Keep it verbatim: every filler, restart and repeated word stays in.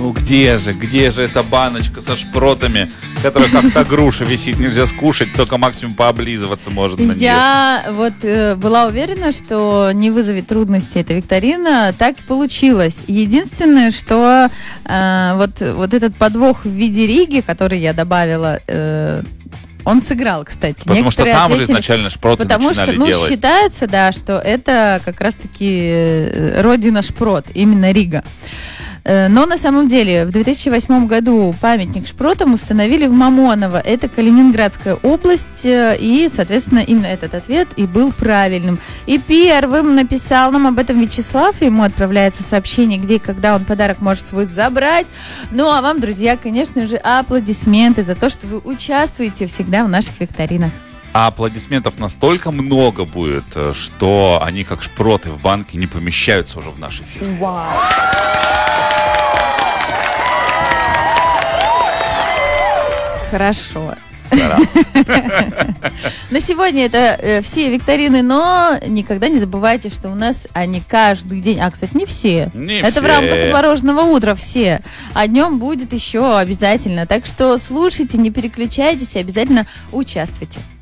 Ну где же, где же эта баночка со шпротами, которая как та груша висит, нельзя скушать, только максимум пооблизываться можно на нее. Я вот э, была уверена, что не вызовет трудностей эта викторина, так и получилось. Единственное, что э, вот, вот этот подвох в виде Риги, который я добавила, э, он сыграл, кстати. Потому Некоторые что там ответили, же изначально шпроты потому начинали что, ну, делать. считается, да, что это как раз-таки э, родина шпрот, именно Рига. Но на самом деле в две тысячи восьмом году памятник шпротам установили в Мамоново. Это Калининградская область. И, соответственно, именно этот ответ и был правильным. И первым написал нам об этом Вячеслав. Ему отправляется сообщение, где и когда он подарок может свой забрать. Ну, а вам, друзья, конечно же, аплодисменты за то, что вы участвуете всегда в наших викторинах. А аплодисментов настолько много будет, что они, как шпроты в банке, не помещаются уже в наш эфир. Вау! Хорошо. На сегодня это э, все викторины, но никогда не забывайте, что у нас они каждый день. А, кстати, не все. Не это все. в рамках творожного утра все. А днем будет еще обязательно. Так что слушайте, не переключайтесь и обязательно участвуйте.